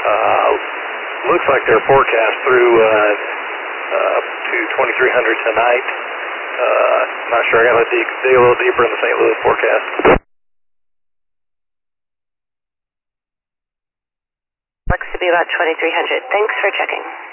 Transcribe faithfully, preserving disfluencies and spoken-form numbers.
Uh, looks like their forecast through uh, uh, to twenty-three hundred tonight. Uh, not sure. I got to dig, dig a little deeper in the Saint Louis forecast. Looks to be about twenty-three hundred. Thanks for checking.